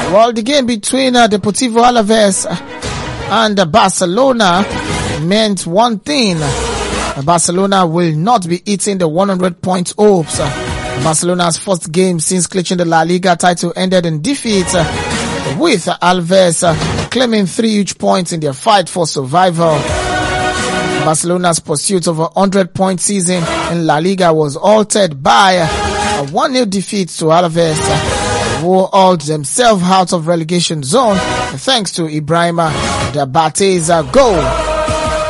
Well, the game between Deportivo Alaves and Barcelona meant one thing. Barcelona will not be eating the 100-point hopes. Barcelona's first game since clinching the La Liga title ended in defeat, with Alaves claiming 3 huge points in their fight for survival. Barcelona's pursuit of a 100-point season in La Liga was halted by a 1-0 defeat to Alaves, who hauled themselves out of relegation zone thanks to Ibrahima Diabate's goal.